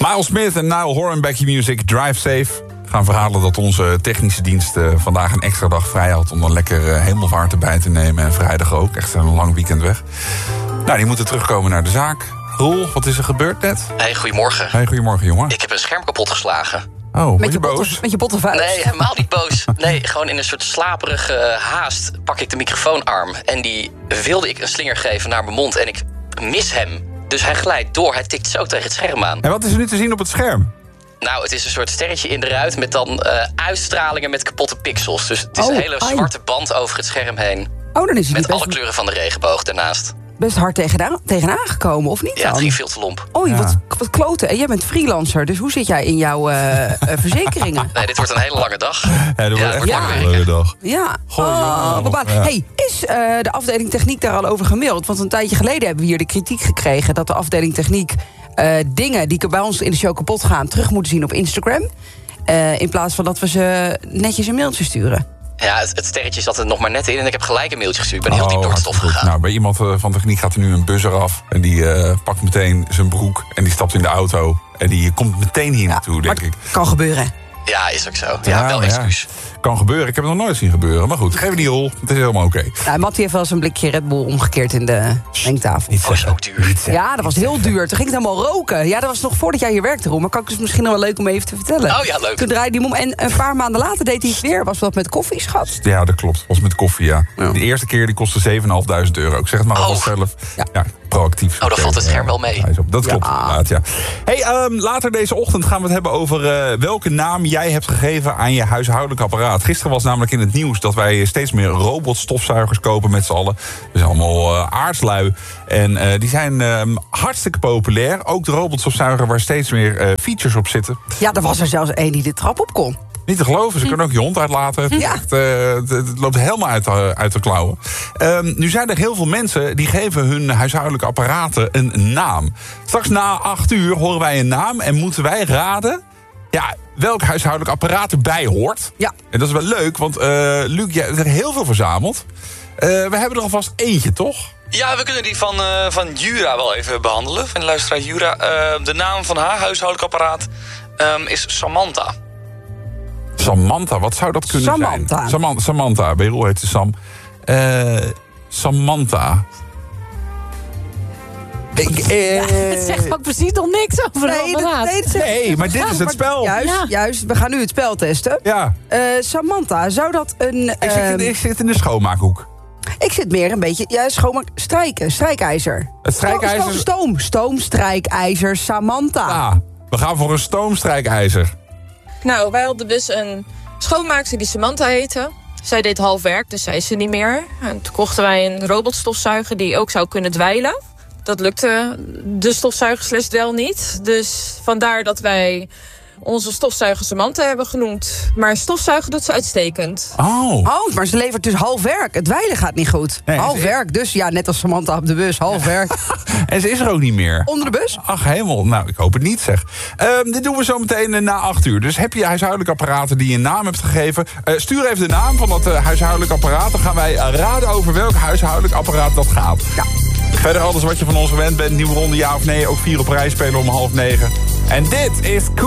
Miles Smith en Niall Horan, Back Your Music, Drive Safe. Gaan verhalen dat onze technische dienst vandaag een extra dag vrij had... om dan lekker hemelvaart erbij te nemen. En vrijdag ook, echt een lang weekend weg. Nou, die moeten terugkomen naar de zaak. Roel, wat is er gebeurd net? Hey, goedemorgen. Hey, goedemorgen, jongen. Ik heb een scherm kapot geslagen. Oh, ben je boos? Met je botte vuist? Nee, helemaal niet boos. Nee, gewoon in een soort slaperige haast pak ik de microfoonarm. En die wilde ik een slinger geven naar mijn mond. En ik mis hem. Dus hij glijdt door. Hij tikt zo tegen het scherm aan. En wat is er nu te zien op het scherm? Nou, het is een soort sterretje in de ruit met dan uitstralingen met kapotte pixels. Dus het is een hele zwarte band over het scherm heen. Oh, dan is hij met alle kleuren van de regenboog daarnaast. Best hard tegenaan gekomen, of niet? Ja, het ging veel te lomp. Oh, wat kloten. En jij bent freelancer, dus hoe zit jij in jouw verzekeringen? Nee, dit wordt een hele lange dag. Ja, dit wordt echt een lange dag. Ja. Ja. Hey, is de afdeling techniek daar al over gemaild? Want een tijdje geleden hebben we hier de kritiek gekregen... dat de afdeling techniek dingen die bij ons in de show kapot gaan... terug moeten zien op Instagram. In plaats van dat we ze netjes een mailtje sturen. Ja, het sterretje zat er nog maar net in en ik heb gelijk een mailtje gestuurd. Ik ben heel diep door het stof gegaan. Nou, bij iemand van techniek gaat er nu een buzzer af. En die pakt meteen zijn broek en die stapt in de auto. En die komt meteen hier naartoe, denk ik. Kan gebeuren. Ja, is ook zo. Ja, wel excuus. Kan gebeuren. Ik heb het nog nooit zien gebeuren. Maar goed, geef die rol. Het is helemaal oké. Nou, Mattie heeft wel eens een blikje Red Bull omgekeerd in de mengtafel. Dat was ook duur. Ja, dat was heel duur. Toen ging het helemaal roken. Ja, dat was nog voordat jij hier werkte, Roel. Maar kan ik dus misschien nog wel leuk om even te vertellen. Oh ja, leuk. Toen draaide hij hem om. En een paar maanden later deed hij het weer. Was dat met koffie, schat? Ja, dat klopt. Was met koffie, ja. De eerste keer die kostte €7.500. Ik zeg het maar alvast zelf. Ja, proactief. Oh, dan valt het scherm wel mee. Dat klopt inderdaad, ja. Hey, later deze ochtend gaan we het hebben over welke naam jij hebt gegeven aan je huishoudelijk apparaat. Gisteren was namelijk in het nieuws dat wij steeds meer robotstofzuigers kopen met z'n allen. We zijn allemaal aardslui. En die zijn hartstikke populair. Ook de robotstofzuiger waar steeds meer features op zitten. Ja, er was er zelfs één die de trap op kon. Niet te geloven, ze kunnen ook je hond uitlaten. Het loopt helemaal uit de klauwen. Nu zijn er heel veel mensen die geven hun huishoudelijke apparaten een naam. Straks na 8:00 horen wij een naam en moeten wij raden... Ja, welk huishoudelijk apparaat erbij hoort. Ja. En dat is wel leuk, want Luc, jij hebt er heel veel verzameld. We hebben er alvast eentje, toch? Ja, we kunnen die van Jura wel even behandelen. Van de luisteraar Jura. De naam van haar huishoudelijk apparaat is Samantha. Samantha, wat zou dat kunnen zijn? Samantha, bij Roel heet ze Sam. Samantha. Het zegt ook precies nog niks over een apparaat. Nee, maar dit is het spel. Juist, we gaan nu het spel testen. Ja. Samantha, zou dat een... Ik zit in de schoonmaakhoek. Ik zit meer een beetje... strijkijzer. Het strijkijzer? Stoomstrijkijzer, Samantha. Ja, we gaan voor een stoomstrijkijzer. Nou, wij hadden dus een schoonmaakster die Samantha heette. Zij deed half werk, dus zij is er niet meer. En toen kochten wij een robotstofzuiger die ook zou kunnen dweilen. Dat lukte de stofzuigersles wel niet. Dus vandaar dat wij onze stofzuiger Samantha hebben genoemd. Maar stofzuigen doet ze uitstekend. Oh, maar ze levert dus half werk. Het dweilen gaat niet goed. Nee, half werk, dus ja, net als Samantha op de bus, half werk. En ze is er ook niet meer. Onder de bus? Ach, hemel. Nou, ik hoop het niet, zeg. Dit doen we zo meteen na 8:00. Dus heb je huishoudelijk apparaten die je een naam hebt gegeven... stuur even de naam van dat huishoudelijk apparaat. Dan gaan wij raden over welk huishoudelijk apparaat dat gaat. Ja. Verder alles wat je van ons gewend bent. Nieuwe ronde ja of nee. Ook 4 op rij spelen om 8:30. En dit is